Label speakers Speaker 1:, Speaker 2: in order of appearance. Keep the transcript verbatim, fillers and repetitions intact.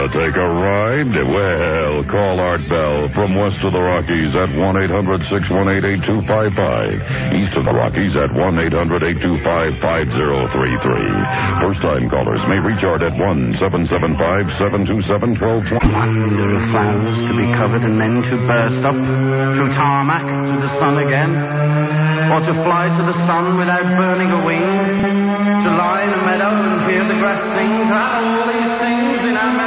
Speaker 1: take a ride? Well, call Art Bell from west of the Rockies at one eight hundred six one eight eight two five five. East of the Rockies at one eight hundred eight two five five zero three three. First-time callers may reach Art at one seven seven five seven two seven one two two zero.
Speaker 2: Wonder of flowers to be covered and men to burst up through tarmac to the sun again, or to fly to the sun without burning a wing, to lie in a meadow and hear the grass sing, to have all these things in our